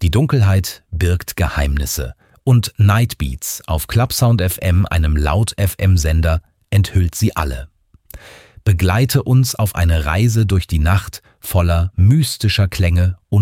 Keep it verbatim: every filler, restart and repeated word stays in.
Die Dunkelheit birgt Geheimnisse und Nightbeats auf Clubsound F M, einem Laut-F M-Sender, enthüllt sie alle. Begleite uns auf eine Reise durch die Nacht voller mystischer Klänge und